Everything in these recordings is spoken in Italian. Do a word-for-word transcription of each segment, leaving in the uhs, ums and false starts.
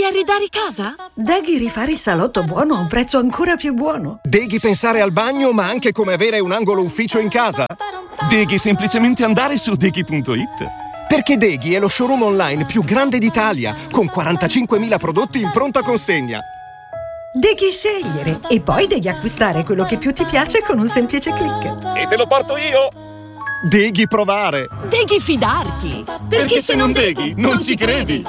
ridare casa? Deghi rifare il salotto buono a un prezzo ancora più buono. Deghi pensare al bagno, ma anche come avere un angolo ufficio in casa? Deghi semplicemente andare su deghi punto it. Perché Deghi è lo showroom online più grande d'Italia, con quarantacinquemila prodotti in pronta consegna. Deghi scegliere e poi devi acquistare quello che più ti piace con un semplice click. E te lo porto io! Deghi provare! Deghi fidarti! Perché, Perché se non deghi, non, non ci credi!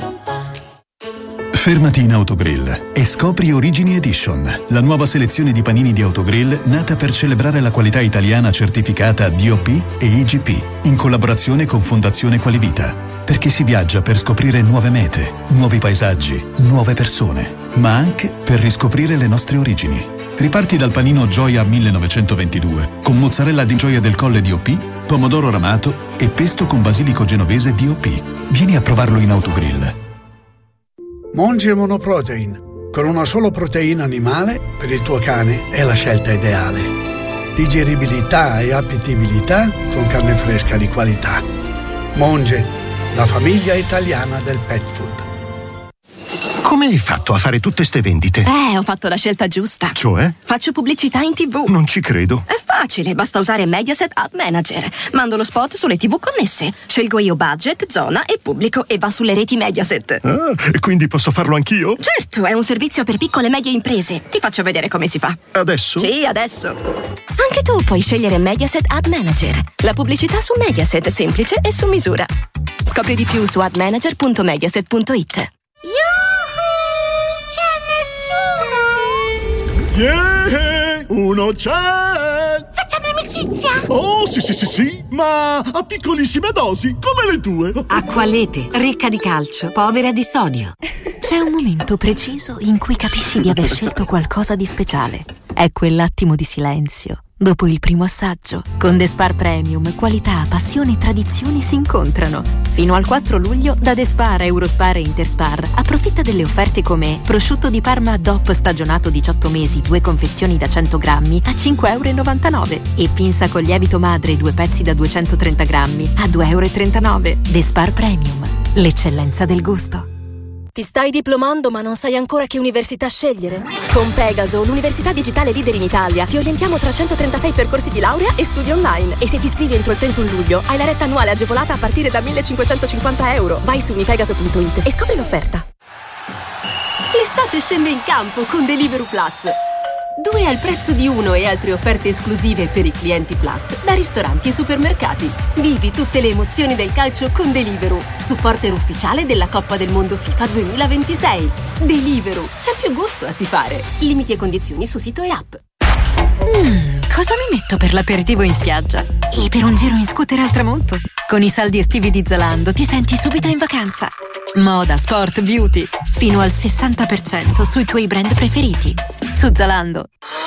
Fermati in Autogrill e scopri Origini Edition, la nuova selezione di panini di Autogrill nata per celebrare la qualità italiana certificata D O P e I G P, in collaborazione con Fondazione Qualivita. Perché si viaggia per scoprire nuove mete, nuovi paesaggi, nuove persone, ma anche per riscoprire le nostre origini. Riparti dal panino Gioia millenovecentoventidue, con mozzarella di Gioia del Colle D O P, pomodoro ramato e pesto con basilico genovese D O P. Vieni a provarlo in Autogrill. Monge Monoprotein, con una sola proteina animale per il tuo cane è la scelta ideale. Digeribilità e appetibilità con carne fresca di qualità. Monge, la famiglia italiana del pet food. Come hai fatto a fare tutte ste vendite? Eh, ho fatto la scelta giusta. Cioè? Faccio pubblicità in tivù. Non ci credo. È facile, basta usare Mediaset Ad Manager. Mando lo spot sulle tivù connesse. Scelgo io budget, zona e pubblico e va sulle reti Mediaset. Ah, quindi posso farlo anch'io? Certo, è un servizio per piccole e medie imprese. Ti faccio vedere come si fa. Adesso? Sì, adesso. Anche tu puoi scegliere Mediaset Ad Manager. La pubblicità su Mediaset, semplice e su misura. Scopri di più su admanager punto mediaset punto it. Yeah, uno c'è! Facciamo amicizia? Oh, sì, sì, sì, sì, ma a piccolissime dosi, come le tue. Acqualete, ricca di calcio, povera di sodio. C'è un momento preciso in cui capisci di aver scelto qualcosa di speciale. È quell'attimo di silenzio, dopo il primo assaggio. Con The Spar Premium, qualità, passione e tradizioni si incontrano. Fino al quattro luglio, da The Spar, Eurospar e Interspar, approfitta delle offerte come prosciutto di Parma D O P stagionato diciotto mesi, due confezioni da cento grammi a cinque e novantanove euro e pinza con lievito madre, due pezzi da duecentotrenta grammi a due e trentanove euro. The Spar Premium, l'eccellenza del gusto. Ti stai diplomando ma non sai ancora che università scegliere? Con Pegaso, l'università digitale leader in Italia, ti orientiamo tra centotrentasei percorsi di laurea e studi online. E se ti iscrivi entro il trentuno luglio, hai la retta annuale agevolata a partire da millecinquecentocinquanta euro. Vai su unipegaso punto it e scopri l'offerta. L'estate scende in campo con Deliveroo Plus. Due al prezzo di uno e altre offerte esclusive per i clienti Plus da ristoranti e supermercati. Vivi tutte le emozioni del calcio con Deliveroo, supporter ufficiale della Coppa del Mondo FIFA duemilaventisei. Deliveroo, c'è più gusto a tifare. Limiti e condizioni su sito e app. Mmm, cosa mi metto per l'aperitivo in spiaggia? E per un giro in scooter al tramonto? Con i saldi estivi di Zalando ti senti subito in vacanza. Moda, sport, beauty, fino al sessanta per cento sui tuoi brand preferiti. Su Zalando.